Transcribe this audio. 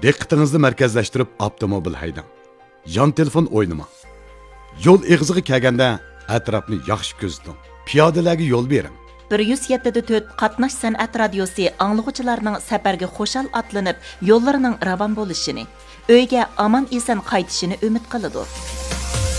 Diqqətinizdə mərkəzləşdirib avtomobil haydang. Yan telefon oynamang. Yo'l ig'ziga kelganda atrofni yaxshi kuzating. Piyodalarga yo'l bering. 107.4 qatnash san'at radiosi anglag'uvchilarning safarga xo'shal atlanib, yo'llarining ravon bo'lishini, uyga omon eson qaytishini umid qiladi.